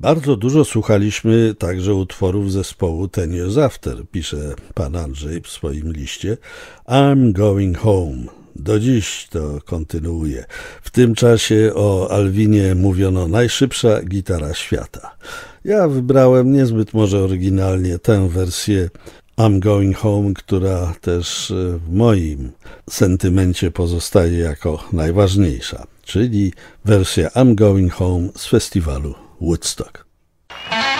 Bardzo dużo słuchaliśmy także utworów zespołu Ten Years After, pisze pan Andrzej w swoim liście. I'm Going Home. Do dziś to kontynuuje. W tym czasie o Alwinie mówiono najszybsza gitara świata. Ja wybrałem niezbyt może oryginalnie tę wersję I'm Going Home, która też w moim sentymencie pozostaje jako najważniejsza, czyli wersja I'm Going Home z festiwalu Woodstock.